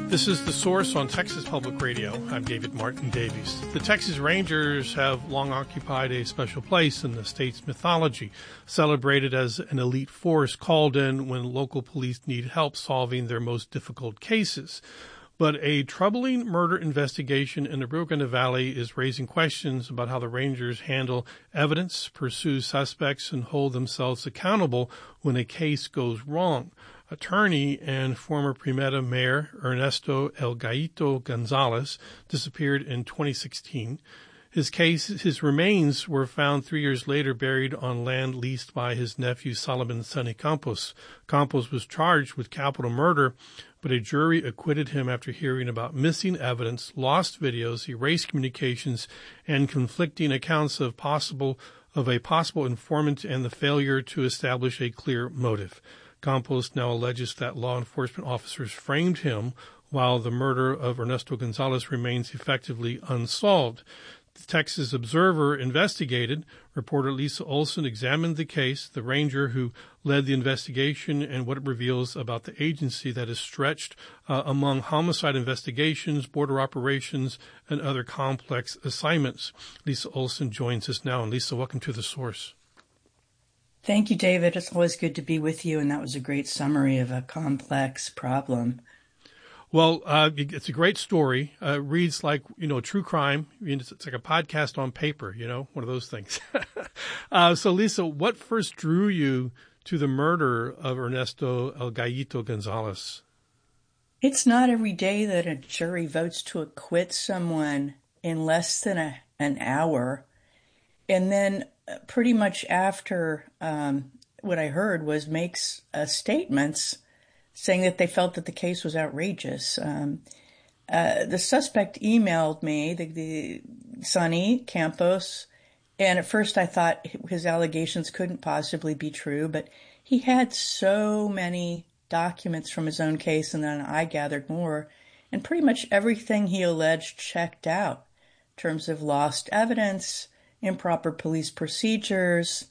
This is The Source on Texas Public Radio. I'm David Martin Davies. The Texas Rangers have long occupied a special place in the state's mythology, celebrated as an elite force called in when local police need help solving their most difficult cases. But a troubling murder investigation in the Rio Grande Valley is raising questions about how the Rangers handle evidence, pursue suspects, and hold themselves accountable when a case goes wrong. Attorney and former Primera Mayor Ernesto El Gallito Gonzalez disappeared in 2016. His remains were found 3 years later buried on land leased by his nephew Solomon Sonny Campos. Campos was charged with capital murder, but a jury acquitted him after hearing about missing evidence, lost videos, erased communications, and conflicting accounts of a possible informant and the failure to establish a clear motive. Campos now alleges that law enforcement officers framed him while the murder of Ernesto Gonzalez remains effectively unsolved. The Texas Observer investigated. Reporter Lisa Olson examined the case, the ranger who led the investigation, and what it reveals about the agency that is stretched among homicide investigations, border operations, and other complex assignments. Lisa Olson joins us now. And Lisa, welcome to The Source. Thank you, David. It's always good to be with you, and that was a great summary of a complex problem. Well, it's a great story. It reads like, true crime. It's like a podcast on paper, one of those things. So, Lisa, what first drew you to the murder of Ernesto El Gallito Gonzalez? It's not every day that a jury votes to acquit someone in less than an hour. And then pretty much after what I heard was makes statements saying that they felt that the case was outrageous. The suspect emailed me, the Sonny Campos, and at first I thought his allegations couldn't possibly be true, but he had so many documents from his own case, and then I gathered more, and pretty much everything he alleged checked out in terms of lost evidence, improper police procedures,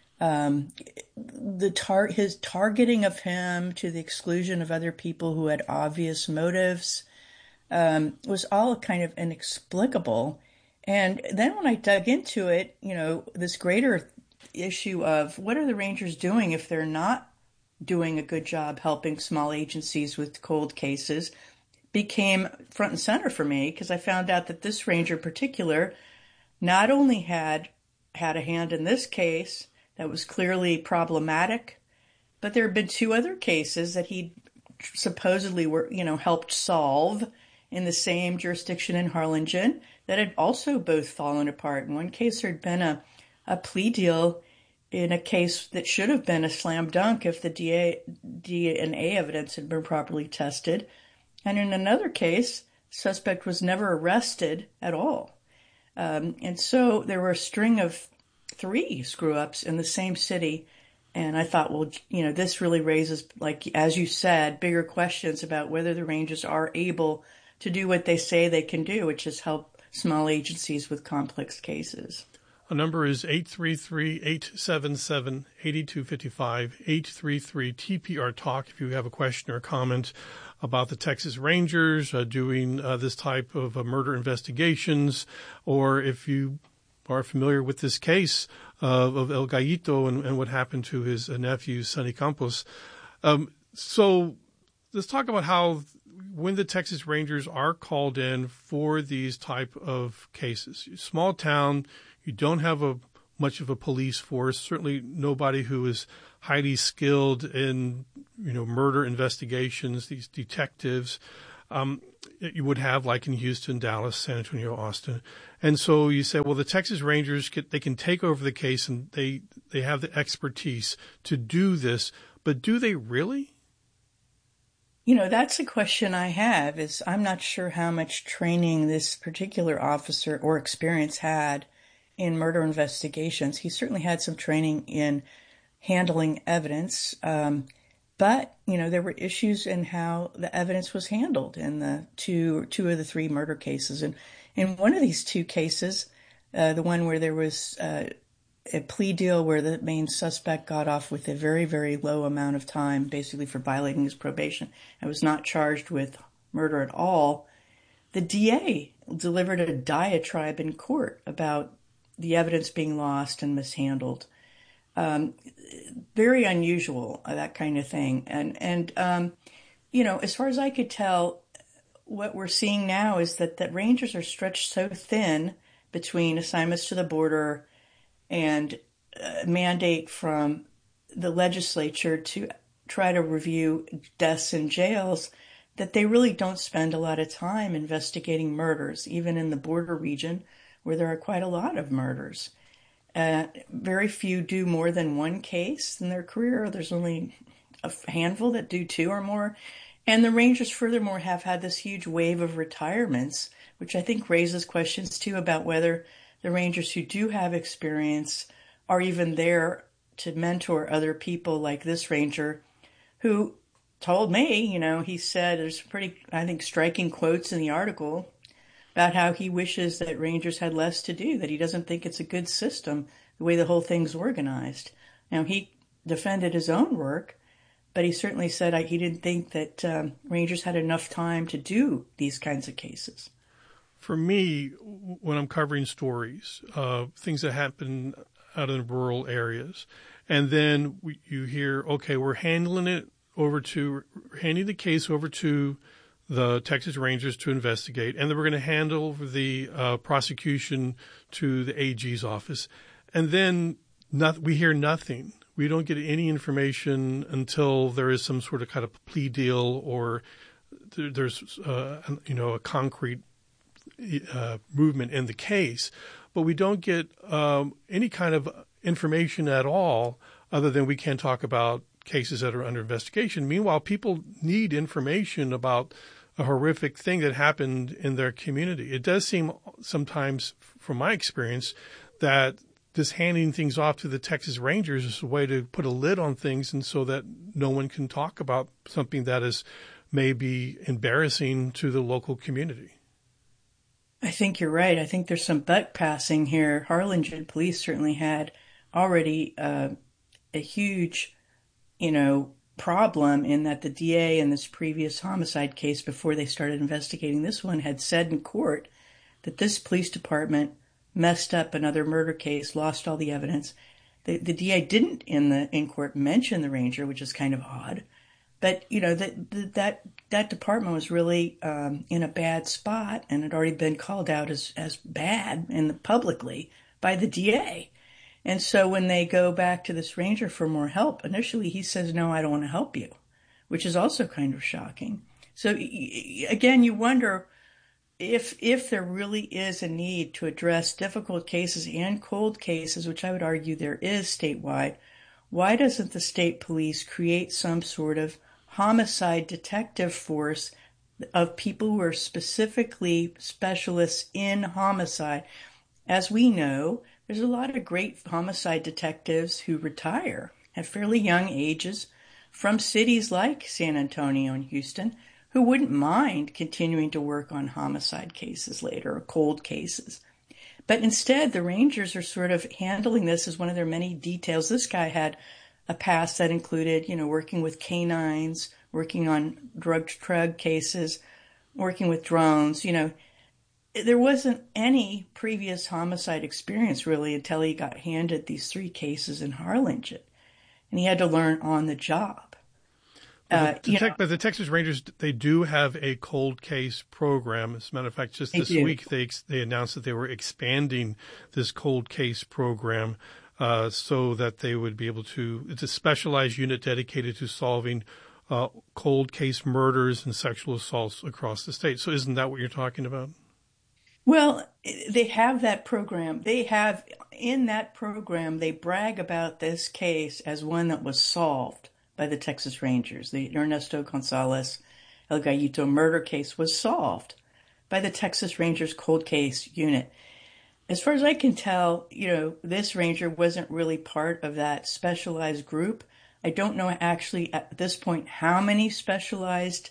his targeting of him to the exclusion of other people who had obvious motives, was all kind of inexplicable. And then when I dug into it, this greater issue of what are the Rangers doing if they're not doing a good job helping small agencies with cold cases became front and center for me, because I found out that this Ranger in particular not only had a hand in this case that was clearly problematic, but there had been two other cases that he supposedly helped solve in the same jurisdiction in Harlingen that had also both fallen apart. In one case, there had been a plea deal in a case that should have been a slam dunk if the DNA evidence had been properly tested. And in another case, the suspect was never arrested at all. And so there were a string of 3 screw-ups in the same city. And I thought, well, this really raises, like, as you said, bigger questions about whether the Rangers are able to do what they say they can do, which is help small agencies with complex cases. The number is 833-877-8255, 833-TPR-TALK if you have a question or comment about the Texas Rangers doing this type of murder investigations, or if you are familiar with this case of El Gallito and what happened to his nephew, Sonny Campos. So let's talk about how when the Texas Rangers are called in for these type of cases, small town, you don't have much of a police force, certainly nobody who is highly skilled in, murder investigations, these detectives, you would have like in Houston, Dallas, San Antonio, Austin. And so you say, well, the Texas Rangers, they can take over the case and they have the expertise to do this, but do they really? That's a question I have, is I'm not sure how much training this particular officer or experience had in murder investigations. He certainly had some training in handling evidence, but, there were issues in how the evidence was handled in the two of the 3 murder cases. And in one of these 2 cases, the one where there was a plea deal where the main suspect got off with a very, very low amount of time, basically for violating his probation, and was not charged with murder at all, the DA delivered a diatribe in court about the evidence being lost and mishandled. Very unusual, that kind of thing. And as far as I could tell, what we're seeing now is that rangers are stretched so thin between assignments to the border and a mandate from the legislature to try to review deaths in jails that they really don't spend a lot of time investigating murders, even in the border region where there are quite a lot of murders. Very few do more than one case in their career. There's only a handful that do two or more. And the rangers, furthermore, have had this huge wave of retirements, which I think raises questions, too, about whether the rangers who do have experience are even there to mentor other people like this ranger, who told me, he said there's pretty, I think, striking quotes in the article about how he wishes that rangers had less to do, that he doesn't think it's a good system, the way the whole thing's organized. Now, he defended his own work, but he certainly said he didn't think that rangers had enough time to do these kinds of cases. For me, when I'm covering stories, things that happen out in rural areas, and then you hear, okay, we're handing the case over to the Texas Rangers to investigate, and then we're going to hand over the prosecution to the AG's office, and then we hear nothing. We don't get any information until there is some sort of kind of plea deal or there's a concrete movement in the case, but we don't get any kind of information at all other than we can talk about cases that are under investigation. Meanwhile, people need information about a horrific thing that happened in their community. It does seem sometimes, from my experience, that this handing things off to the Texas Rangers is a way to put a lid on things, and so that no one can talk about something that is maybe embarrassing to the local community. I think you're right. I think there's some buck passing here. Harlingen police certainly had already a huge, problem in that the DA in this previous homicide case, before they started investigating this one, had said in court that this police department messed up another murder case, lost all the evidence. The DA didn't in court mention the ranger, which is kind of odd. But, that department was really in a bad spot and had already been called out as bad publicly by the DA. And so when they go back to this ranger for more help, initially he says, no, I don't want to help you, which is also kind of shocking. So again, you wonder if there really is a need to address difficult cases and cold cases, which I would argue there is statewide, why doesn't the state police create some sort of homicide detective force of people who are specifically specialists in homicide? As we know, there's a lot of great homicide detectives who retire at fairly young ages from cities like San Antonio and Houston, who wouldn't mind continuing to work on homicide cases later or cold cases. But instead, the Rangers are sort of handling this as one of their many details. This guy had a past that included, working with canines, working on drug cases, working with drones. There wasn't any previous homicide experience really until he got handed these 3 cases in Harlingen, and he had to learn on the job. But the Texas Rangers, they do have a cold case program. As a matter of fact, just this week, they announced that they were expanding this cold case program so that they would be able to – it's a specialized unit dedicated to solving cold case murders and sexual assaults across the state. So isn't that what you're talking about? Well, they have that program. In that program, they brag about this case as one that was solved by the Texas Rangers. The Ernesto Gonzalez El Gallito murder case was solved by the Texas Rangers cold case unit. As far as I can tell, this ranger wasn't really part of that specialized group. I don't know actually at this point how many specialized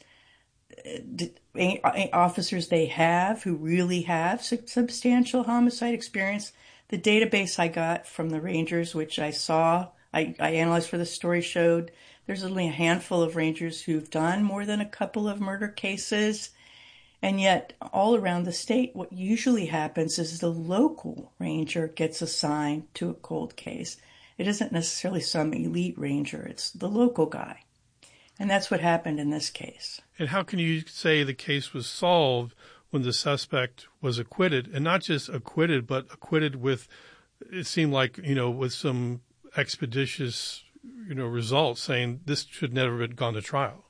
officers they have who really have substantial homicide experience. The database I got from the Rangers, which I analyzed for the story, showed There's only a handful of rangers who've done more than a couple of murder cases. And yet, all around the state, what usually happens is the local ranger gets assigned to a cold case. It isn't necessarily some elite ranger, it's the local guy. And that's what happened in this case. And how can you say the case was solved when the suspect was acquitted? And not just acquitted, but acquitted with, it seemed like, with some expeditious, results, saying this should never have gone to trial.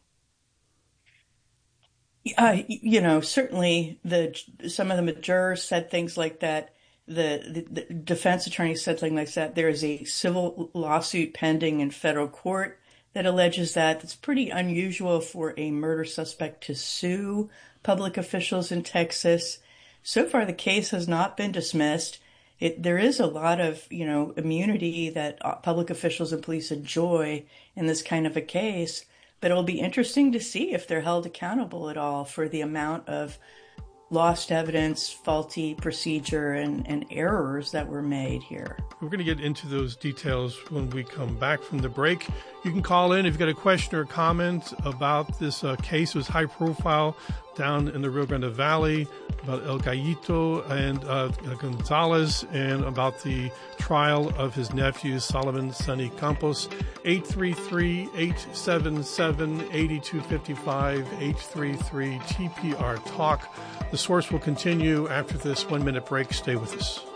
Certainly some of the jurors said things like that. The defense attorney said something like that. There is a civil lawsuit pending in federal court that alleges that. It's pretty unusual for a murder suspect to sue public officials in Texas. So far, the case has not been dismissed. There is a lot of, immunity that public officials and police enjoy in this kind of a case. But it'll be interesting to see if they're held accountable at all for the amount of lost evidence, faulty procedure, and errors that were made here. We're going to get into those details when we come back from the break. You can call in if you've got a question or comment about this case. It was high profile down in the Rio Grande Valley about El Gallito and Gonzalez, and about the trial of his nephew, Solomon Sonny Campos. 833-877-8255, 833-TPR-TALK. The Source will continue after this 1-minute break. Stay with us.